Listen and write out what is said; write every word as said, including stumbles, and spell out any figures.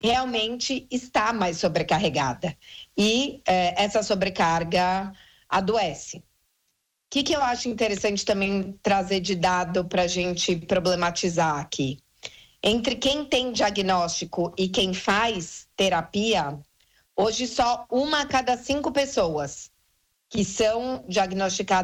realmente está mais sobrecarregada. E é, essa sobrecarga adoece. O que, que eu acho interessante também trazer de dado para a gente problematizar aqui? Entre quem tem diagnóstico e quem faz terapia, hoje só uma a cada cinco pessoas que são diagnosticadas